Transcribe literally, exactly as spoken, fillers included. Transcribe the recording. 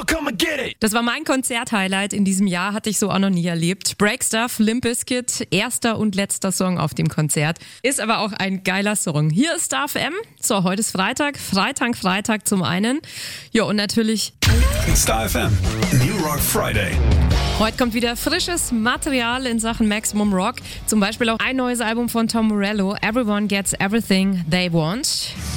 so come and get it. Das war mein Konzert-Highlight in diesem Jahr, hatte ich so auch noch nie erlebt. Break Stuff, Limp Bizkit, erster und letzter Song auf dem Konzert. Ist aber auch ein geiler Song. Hier ist Star F M. So, heute ist Freitag. Freitag, Freitag zum einen. Ja, und natürlich Star F M, New Rock Friday. heute kommt wieder frisches Material in Sachen Maximum Rock. Zum Beispiel auch ein neues Album von Tom Morello, Everyone Gets Everything They Want.